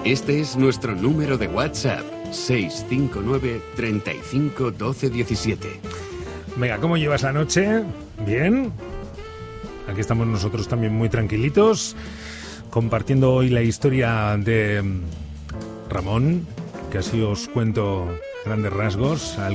Este es nuestro número de WhatsApp, 659 35 12 17. Venga, ¿cómo llevas la noche? ¿Bien? Aquí estamos nosotros también muy tranquilitos, compartiendo hoy la historia de Ramón, que así os cuento grandes rasgos.